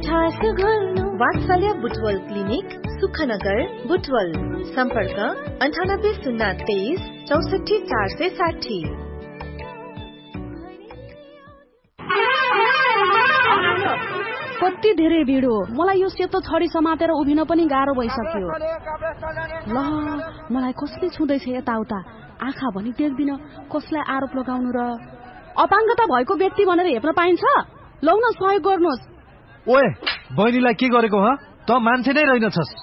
मिठास घोल्नु। वात्सल्य बुटवल क्लिनिक, सुखनगर, बुटवल। सम्पर्क 9803 64 460। कति धेरै भिड हो, मलाई यो सेतो छडी समातेर उभिन पनि गाह्रो भइसक्यो। ल, मलाई कसले छुँदैछ यताउता, आँखा भनी देख्दिन, कसलाई आरोप लगाउनु र। अपाङ्गता भएको व्यक्ति भनेर हेप्न पाइन्छ? लौ न, सहयोग गर्नुहोस्। ओए, बहिनीलाई के गरेको ह? त मान्छे नै रहेनछस्।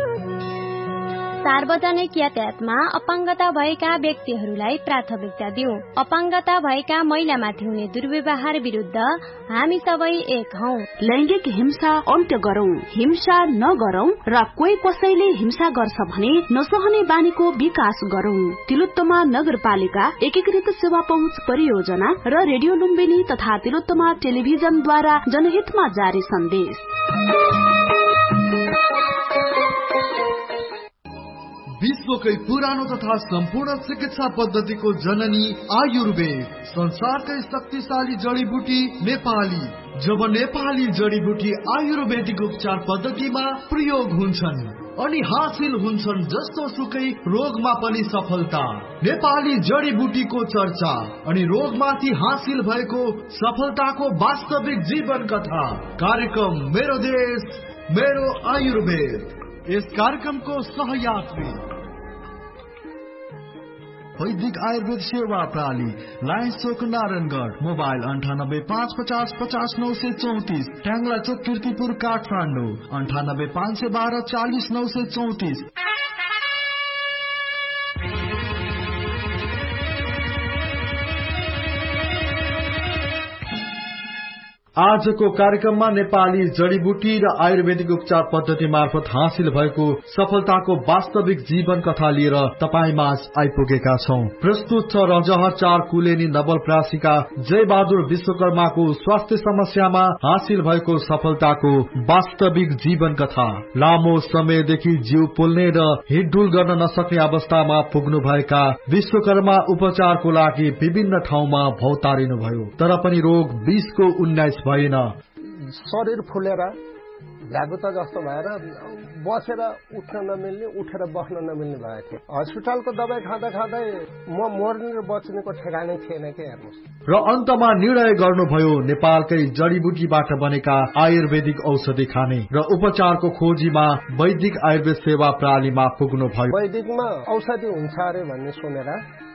सार्वजनिक यातायातमा अपाङ्गता भएका व्यक्तिहरूलाई प्राथमिकता दिउँ। अपाङ्गता भएका महिलामाथि हुने दुर्व्यवहार विरुद्ध हामी सबै एक हौं। लैंगिक हिंसा अन्त्य गरौं, हिंसा नगरौं र कोही कसैले हिंसा गर्छ भने नसहने बानीको विकास गरौं। तिलोत्तमा नगरपालिका एकीकृत सेवा पहुँच परियोजना र रेडियो लुम्बिनी तथा तिलोत्तमा टेलिभिजनद्वारा जनहितमा जारी सन्देश। विश्वकै पुरानो तथा सम्पूर्ण चिकित्सा पद्धतिको जननी आयुर्वेद, संसारकै शक्तिशाली जडीबुटी नेपाली। जब नेपाली जडीबुटी आयुर्वेदिक उपचार पद्धतिमा प्रयोग हुन्छन् अनि हासिल हुन्छन् जस्तो सुकै रोगमा पनि सफलता। नेपाली जडीबुटीको चर्चा अनि रोगमाथि हासिल भएको सफलताको वास्तविक जीवन कथा। कार्यक्रम मेरो देश मेरो आयुर्वेद। यस कार्यक्रमको सहयात्री वैदिक आयुर्वेद सेवा प्रणाली, लायन्स चोक नारायणगढ। मोबाइल 98 550 50 934, ट्याङ्ला चोक कीर्तिपुर काठमाडौँ 98 512 40 934। आजको कार्यक्रममा नेपाली जडीबुटी र आयुर्वेदिक उपचार पद्धति मार्फत हासिल भएको सफलताको वास्तविक जीवन कथा लिएर तपाईमाझ आइपुगेका छौं। प्रस्तुत छ रजह 4 कुलेनी नवलप्रासीका जय बहादुर विश्वकर्माको स्वास्थ्य समस्यामा हासिल भएको सफलताको वास्तविक जीवन कथा। लामो समयदेखि जिउ पोल्ने र हिडडुल गर्न नसक्ने अवस्थामा पुग्नु भएका विश्वकर्मा उपचारको लागि विभिन्न ठाउँमा भौतारिनु भयो, तर पनि रोग 20 को 19 भएन। शरीर फुलेर भ्यागुता जस्तो भएर बसेर उठ्न नमिल्ने, उठेर बस्न नमिल्ने भएको थियो। हस्पिटलको दबाई खाँदा खाँदै म मर्ने र बच्नेको ठेगानै थिएन के हेर्नुहोस्। र अन्तमा निर्णय गर्नुभयो नेपालकै जडीबुटीबाट बनेका आयुर्वेदिक औषधि खाने र उपचारको खोजीमा वैदिक आयुर्वेद सेवा प्रणालीमा पुग्नु भयो। वैदिकमा औषधि हुन्छ अरे भन्ने सुनेर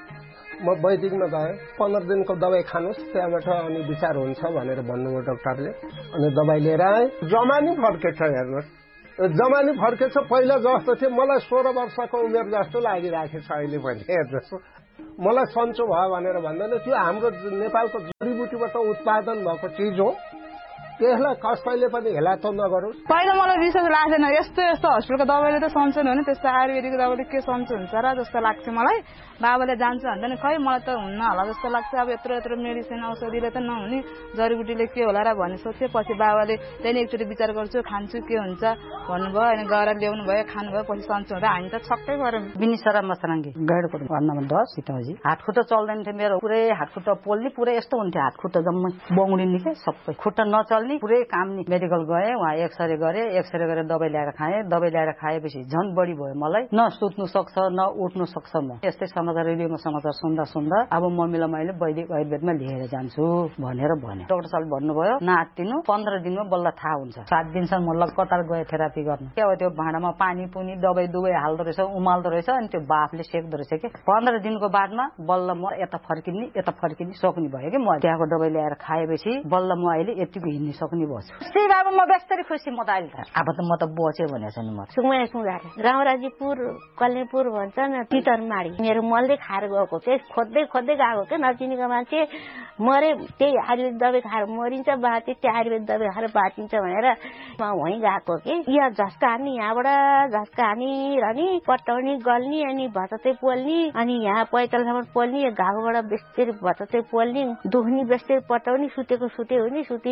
म वैदिकमा गएँ। 15 दिनको दबाई खानुहोस्, त्यहाँबाट अनि विचार हुन्छ भनेर भन्नुभयो डाक्टरले। अनि दबाई लिएर आएँ। जमानी फर्केछ हेर्नुहोस्, जमानी फर्केछ। पहिला जस्तो थियो मलाई 16 वर्षको उमेर जस्तो लागिराखेछ अहिले पनि हेर्नुहोस्। मलाई सन्चो भयो भनेर भन्दैन, त्यो हाम्रो नेपालको जडीबुटीबाट उत्पादन भएको चिज हो। त्यसलाई कसैले पनि हेला त नगरोस्। पहिला मलाई विश्वास लाग्दैन, यस्तो यस्तो हस्पिटलको दबाईले त सन्चो हुने, त्यस्तो आयुर्वेदिक दबाईले के सन्चो हुन्छ र जस्तो लाग्छ मलाई। बाबाले जान्छ भन्दैन, खै मलाई त हुन्न होला जस्तो लाग्छ। अब यत्रो यत्रो मेडिसिन औषधिले त नहुने, जडीबुटीले के होला र भन्ने सोचे। पछि बाबाले त्यहाँदेखि एकचोटि विचार गर्छु, खान्छु के हुन्छ भन्नुभयो। अनि गएर ल्याउनु भयो, खानुभयो, पछि सन्चो हुँदा हामी त छक्कै गऱ्यौँ। बिनिसरा मसराङ्गी गैडको वार्ड नम्बर 10 सीताजी। हातखुट्टा चल्दैन थियो मेरो, पुरै हातखुट्टा पोल्ने, पुरै यस्तो हुन्थ्यो हातखुट्टा जम्मै बौडिने के सबै, खुट्टा नचल्ने, पुरै काम नि। मेडिकल गएँ, वहाँ एक्सरे गरेर दबाई ल्याएर खाएँ। दबाई ल्याएर खाएपछि झन् बढी भयो मलाई। न सुत्नु सक्छ न उठ्नु सक्छ। म यस्तै समाचार रेडियोमा समाचार सुन्दा अब मम्मीलाई मैले वैदिक आयुर्वेदमा लिएर जान्छु भनेर भने। डाक्टर साहबले भन्नुभयो नातिनु 15 दिनमा बल्ल थाहा हुन्छ। 7 दिनसम्म म लगातार गएँ थेरापी गर्न। के हो त्यो भाँडामा पानी पुनी दबाई दुवै हाल्दो रहेछ, उमाल्दो रहेछ, अनि त्यो बाफले सेक्दो रहेछ के। 15 दिनको बादमा बल्ल म यता फर्किने सक्ने भयो कि। म त्यहाँको दबाई ल्याएर खाएपछि बल्ल म अहिले यतिको हिँड्न सक्ने भयो। श्री बाबा म बेस्तरी खुसी म त अहिले त अब त म त बचे भनेछ नि। म सुमया सुगार रामराजीपुर कल्नेपुर भन्छ न, तितरमाडी। मेरो मलले खाएर गएको, त्यही खोज्दै गएको के। नचिनेको मान्छे मरे, त्यही आयुर्वेद दबाई खाएर मरिन्छ, बाँचे त्यो आयुर्वेद दबाई खाएर बाँचिन्छ भनेर म वहीँ गएको कि। यहाँ झस्का हान्ने, यहाँबाट झस्का हानी पटाउने गल्ने, अनि भततै पोल्ने, अनि यहाँ पैतालसम्म पोल्ने, घाउबाट बेस्तरी भततै पोल्ने, दुख्ने बेस्तरी पटाउने, सुतेको सुते हुने, सुती खाने।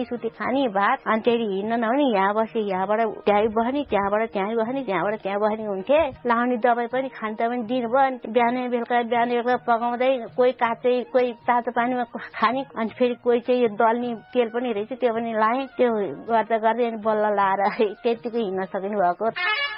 पानी भात अनि त्यही हिँड्न नहुने यहाँ बसे यहाँबाट त्यहीँ बस्ने त्यहाँबाट त्यहीँ बस्ने त्यहाँबाट त्यहाँ बस्ने हुन्थे लाउने दबाई पनि खान्छ पनि दिनुभयो अनि बिहान बेलुका पकाउँदै कोही काँचै कोही तातो पानीमा खाने अनि फेरि कोही चाहिँ यो दल्ने तेल पनि रहेछ त्यो पनि लाएँ त्यो गर्दा गर्दै अनि बल्ल लाएर त्यतिकै हिँड्न सक्नु भएको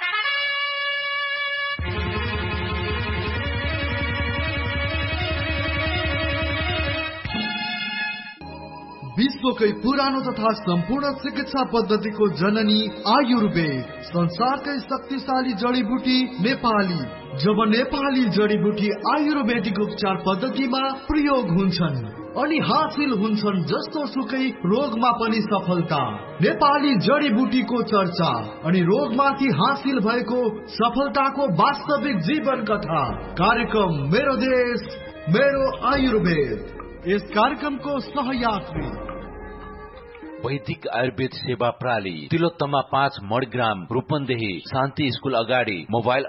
विश्वकै पुरानो तथा सम्पूर्ण चिकित्सा पद्धतिको जननी आयुर्वेद संसारकै शक्तिशाली जडीबुटी नेपाली जब नेपाली जडीबुटी आयुर्वेदिक उपचार पद्धतिमा प्रयोग हुन्छन् अनि हासिल हुन्छन् जस्तो सुकै रोगमा पनि सफलता नेपाली जडीबुटीको चर्चा अनि रोगमाथि हासिल भएको सफलताको वास्तविक जीवन कथा कार्यक्रम मेरो देश मेरो आयुर्वेद यस कार्यक्रमको सहयात्री वैदिक आयुर्वेद सेवा प्रणाली तिलोत्तमा 5 मडग्राम रूपन्देही शान्ति स्कूल अगाडि मोबाइल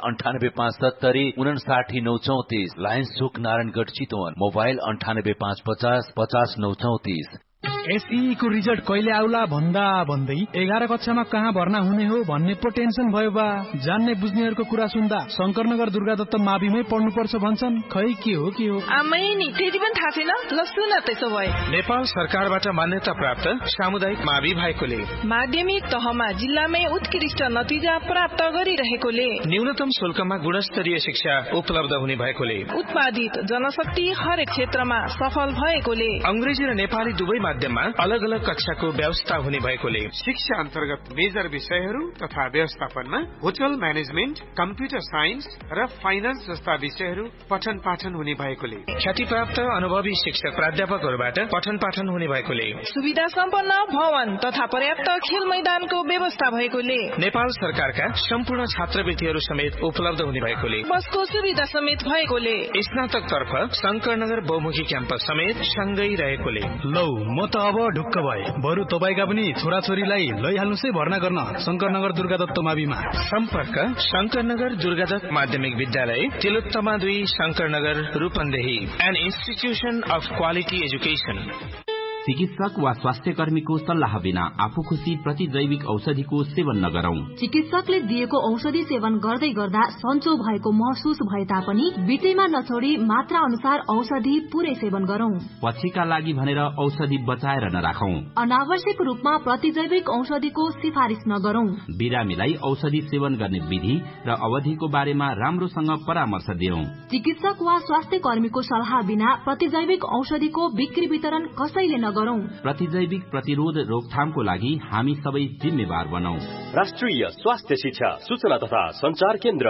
9855593934 लायन्स चोक नारायणगढ चितवन मोबाइल 985550500934 एसई को रिजल्ट कहिले आउला भन्दा भन्दै 11 कक्षामा कहाँ भर्ना हुने हो भन्ने पो टेन्सन भयो बा जान्ने बुझ्नेहरूको कुरा सुन्दा शंकरनगर दुर्गादत्त माविमै पढ्नुपर्छ भन्छन् खै के हो आमै नि त्यति पनि थाहा छैन ल सुन त्यसो भए नेपाल सरकारबाट मान्यता प्राप्त सामुदायिक मावि भएकोले माध्यमिक तहमा जिल्लामै उत्कृष्ट नतिजा प्राप्त गरिरहेकोले न्यूनतम शुल्कमा गुणस्तरीय शिक्षा उपलब्ध हुने भएकोले उत्पादित जनशक्ति हरेक क्षेत्रमा सफल भएकोले अंग्रेजी र नेपाली दुवै माध्यममा अलग अलग कक्षाको व्यवस्था हुने भएकोले शिक्षा अन्तर्गत मेजर विषयहरू तथा व्यवस्थापनमा होटल म्यानेजमेन्ट कम्प्युटर साइन्स र फाइनान्स जस्ता विषयहरू पठन पाठन हुने भएकोले ख्यातिप्राप्त अनुभवी शिक्षक प्राध्यापकहरूबाट पठन पाठन हुने भएकोले सुविधा सम्पन्न भवन तथा पर्याप्त खेल मैदानको व्यवस्था भएकोले नेपाल सरकारका सम्पूर्ण छात्रवृत्तिहरू समेत उपलब्ध हुने भएकोले बसको सुविधा समेत भएकोले स्नातक तर्फ शंकरनगर बहुमुखी क्याम्पस समेत सँगै रहेकोले लौ म त अब ढुक्क भए बरु तपाईका पनि छोराछोरीलाई लैहाल्नुस् है भर्ना गर्न शंकरनगर दुर्गादत्त माविमा सम्पर्क शंकरनगर दुर्गादत्त माध्यमिक विद्यालय Tilottama 2 Shankar Nagar Rupandehi an institution of quality education चिकित्सक वा स्वास्थ्य कर्मीको सल्लाह बिना आफू खुशी प्रतिजैविक औषधिको सेवन नगरौं। चिकित्सकले दिएको औषधि सेवन गर्दै गर्दा सन्चो भएको महसुस भए तापनि बिचैमा नछोडी मात्रा अनुसार औषधि पूरै सेवन गरौं। पछिका लागि भनेर औषधि बचाएर नराखौं। अनावश्यक रूपमा प्रतिजैविक औषधिको सिफारिश नगरौं। बिरामीलाई औषधि सेवन गर्ने विधि र अवधिको बारेमा राम्रोसँग परामर्श दियौं। चिकित्सक वा स्वास्थ्य कर्मीको सल्लाह बिना प्रतिजैविक औषधिको बिक्री वितरण कसैले नगरौं। प्रतिजैविक प्रतिरोध रोकथामको लागि हामी सबै जिम्मेवार बनौं। राष्ट्रिय स्वास्थ्य शिक्षा सूचना तथा संचार केन्द्र।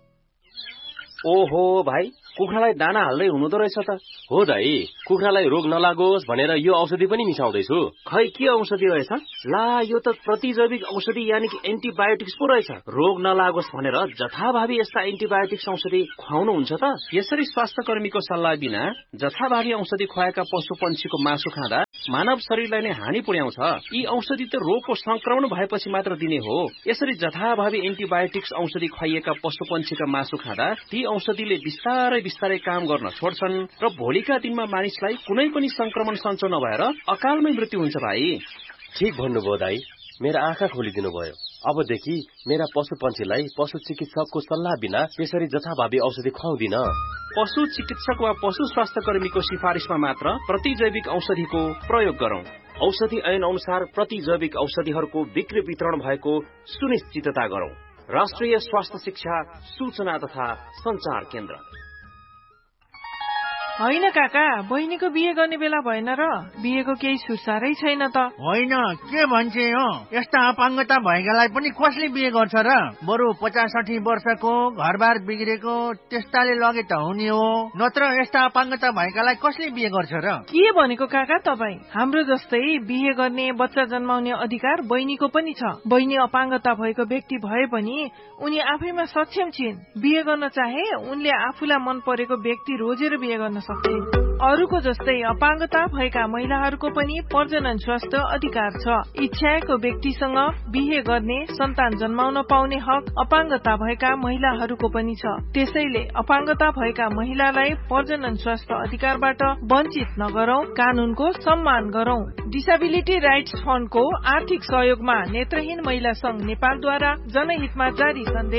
ओहो भाइ, कुखुरालाई दाना हाल्दै हुनुहुँदो रहेछ त। हो दाइ, कुखुरालाई रोग नलागोस् भनेर यो औषधि पनि मिसाउँदैछु। खै के औषधि रहेछ? ला, यो त प्रतिजैविक औषधि यानि कि एन्टिबायोटिक्स पो रहेछ। रोग नलागोस् भनेर जथाभावी यस्ता एन्टिबायोटिक्स औषधि खुवाउनुहुन्छ त। यसरी स्वास्थ्य कर्मीको सल्लाह बिना जथाभावी औषधि खुवाएका पशु पंक्षीको मासु खाँदा मानव शरीरलाई नै हानि पुर्याउँछ। यी औषधि त रोगको संक्रमण भएपछि मात्र दिने हो। यसरी जथाभावी एन्टिबायोटिक्स औषधि खुवाइएका पशु पंक्षीका मासु खाँदा ती औषधिले बिस्तारै बिस्तारै काम गर्न छोड्छन् र भोलिका दिनमा मानिसलाई कुनै पनि संक्रमण सञ्चो नभएर अकालमै मृत्यु हुन्छ। भाइ, ठीक भन्नुभयो दाइ, मेरा आँखा खोलिदिनु भयो। अबदेखि मेरा पशु पंक्षीलाई पशु चिकित्सकको सल्लाह बिना त्यसरी जथाभावी औषधि खुवाउँदिन। पशु चिकित्सक वा पशु स्वास्थ्य कर्मीको सिफारिशमा मात्र प्रतिजैविक औषधिको प्रयोग गरौं। औषधि ऐन अनुसार प्रतिजैविक औषधिहरूको बिक्री वितरण भएको सुनिश्चितता गरौं। राष्ट्रिय स्वास्थ्य शिक्षा सूचना तथा संचार केन्द्र। होइन काका, बहिनीको बिहे गर्ने बेला भएन र? बिहेको केही सुसारै छैन त। होइन, के भन्छे हो? यस्ता अपाङ्गता भएकालाई पनि कसले बिहे गर्छ र? बरु 50-60 वर्षको घरबार बिग्रेको त्यस्ताले लगे त हुने हो, नत्र यस्ता अपाङ्गता भएकालाई कसले बिहे गर्छ र? के भनेको काका तपाई? हाम्रो जस्तै बिहे गर्ने, बच्चा जन्माउने अधिकार बहिनीको पनि छ। बहिनी अपाङ्गता भएको व्यक्ति भए पनि उनी आफैमा सक्षम छिन्। बिहे गर्न चाहे उनले आफूलाई मन परेको व्यक्ति रोजेर बिहे गर्न सक्छिन्। अरूको जस्तै अपाङ्गता भएका महिलाहरूको पनि प्रजनन स्वास्थ्य अधिकार छ। इच्छाएको व्यक्तिसँग बिहे गर्ने, सन्तान जन्माउन पाउने हक अपाङ्गता भएका महिलाहरूको पनि छ। त्यसैले अपाङ्गता भएका महिलालाई प्रजनन स्वास्थ्य अधिकारबाट वञ्चित नगरौं, कानूनको सम्मान गरौं। डिसेबिलिटी राइट्स फण्डको आर्थिक सहयोगमा नेत्रहीन महिला संघ नेपालद्वारा जनहितमा जारी सन्देश।